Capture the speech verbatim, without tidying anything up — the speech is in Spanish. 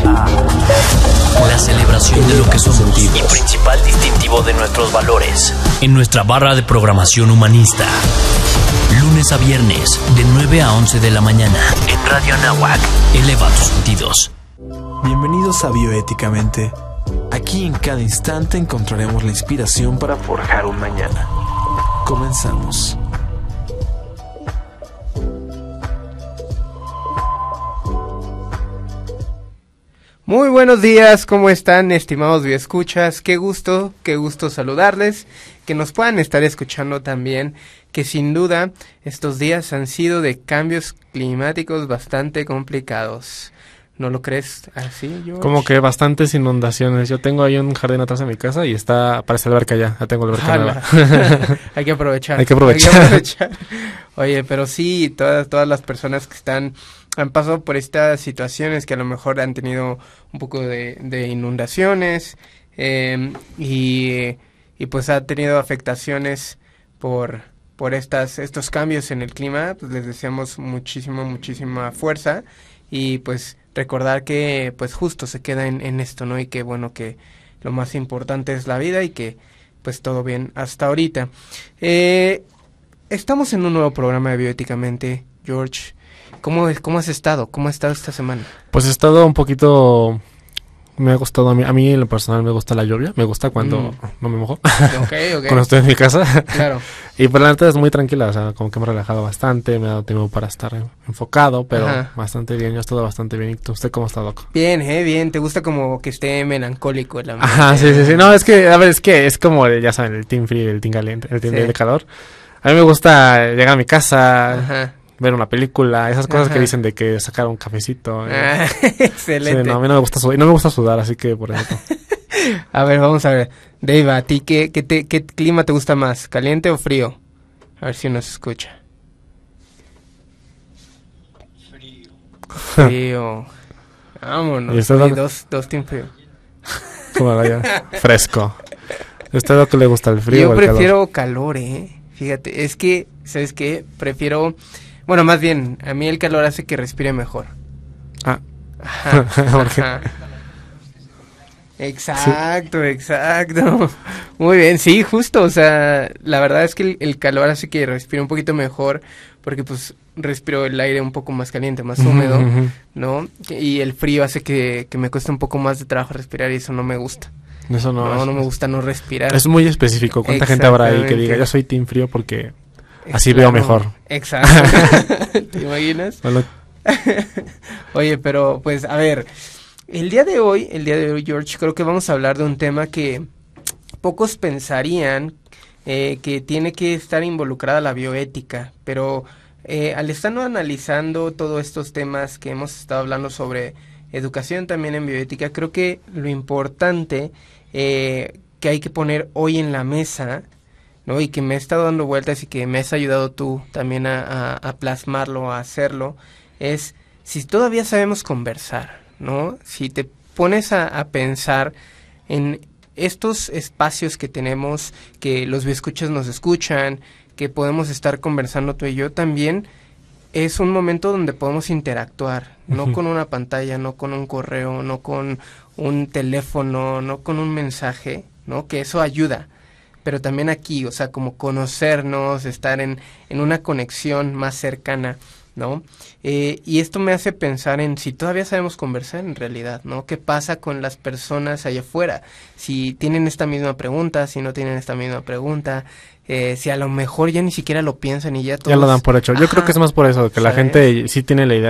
a la celebración de lo que somos y principal distintivo de nuestros valores en nuestra barra de programación humanista. Lunes a viernes, de nueve a once de la mañana, en Radio Anáhuac. Eleva tus sentidos. Bienvenidos a Bioéticamente. Aquí en cada instante encontraremos la inspiración para forjar un mañana. Comenzamos. Muy buenos días, ¿cómo están, estimados bioescuchas? Qué gusto, qué gusto saludarles, que nos puedan estar escuchando también, que sin duda estos días han sido de cambios climáticos bastante complicados. ¿No lo crees así, George? Como que bastantes inundaciones. Yo tengo ahí un jardín atrás de mi casa y está, parece alberca ya, ya tengo alberca nueva. Hay que aprovechar. Hay que aprovechar. Hay que aprovechar. Oye, pero sí, todas, todas las personas que están... han pasado por estas situaciones que a lo mejor han tenido un poco de, de inundaciones eh, y, y pues ha tenido afectaciones por, por estas, estos cambios en el clima. Pues les deseamos muchísima, muchísima fuerza y pues recordar que pues justo se queda en, en esto, ¿no? Y que bueno, que lo más importante es la vida y que pues todo bien hasta ahorita. Eh, estamos en un nuevo programa de Bioéticamente, George. ¿Cómo, ¿Cómo has estado? ¿Cómo has estado esta semana? Pues he estado un poquito... Me ha gustado, a mí, a mí en lo personal me gusta la lluvia. Me gusta cuando mm. no me mojo. Okay, okay. Cuando estoy en mi casa. Claro. Y pues la neta es muy tranquila, o sea, como que me he relajado bastante. Me ha dado tiempo para estar enfocado, pero Ajá. bastante bien. Yo he estado bastante bien. ¿Y usted cómo está, loco? Bien, eh, bien. ¿Te gusta como que esté melancólico el ambiente? Ajá, sí, sí, sí. No, es que, a ver, es que es como, ya saben, el team frío, el team caliente, el team sí. de calor. A mí me gusta llegar a mi casa... Ajá. Ver una película, esas cosas Ajá. que dicen de que sacar un cafecito. Eh. Ah, excelente. Sí, no, a mí no me gusta sudar, no me gusta sudar, así que por eso. A ver, vamos a ver. Dave, ¿a ti qué, qué, te, qué clima te gusta más? ¿Caliente o frío? A ver si nos escucha. Frío. Frío. Vámonos. Sí, lo... dos, dos team frío. Como vaya, fresco. ¿A usted lo que le gusta, el frío Yo o el prefiero calor? calor, eh. Fíjate, es que, ¿sabes qué? Prefiero... Bueno, más bien, a mí el calor hace que respire mejor. Ah. Ajá, ajá. Exacto, sí. exacto. Muy bien, sí, justo, o sea, la verdad es que el, el calor hace que respire un poquito mejor, porque pues respiro el aire un poco más caliente, más uh-huh, húmedo, uh-huh. ¿no? Y el frío hace que, que me cueste un poco más de trabajo respirar y eso no me gusta. Eso no. No, es, no me gusta no respirar. Es muy específico. ¿Cuánta gente habrá ahí que diga, yo soy team frío porque así claro, veo mejor? Exacto. ¿Te imaginas? Bueno. Oye, pero pues a ver, el día de hoy, el día de hoy, George, creo que vamos a hablar de un tema que pocos pensarían eh, que tiene que estar involucrada la bioética, pero eh, al estar analizando todos estos temas que hemos estado hablando sobre educación también en bioética, creo que lo importante eh, que hay que poner hoy en la mesa, ¿no? Y que me he estado dando vueltas y que me has ayudado tú también a, a, a plasmarlo, a hacerlo, es si todavía sabemos conversar, ¿no? Si te pones a, a pensar en estos espacios que tenemos, que los bioescuchas nos escuchan, que podemos estar conversando tú y yo también, es un momento donde podemos interactuar, no uh-huh. con una pantalla, no con un correo, no con un teléfono, no con un mensaje, ¿no? Que eso ayuda, pero también aquí, o sea, como conocernos, estar en, en una conexión más cercana, ¿no? Eh, y esto me hace pensar en si todavía sabemos conversar en realidad, ¿no? ¿Qué pasa con las personas allá afuera? Si tienen esta misma pregunta, si no tienen esta misma pregunta, eh, si a lo mejor ya ni siquiera lo piensan y ya todos... Ya lo dan por hecho. Yo Ajá. creo que es más por eso, que ¿sabes? La gente sí tiene la idea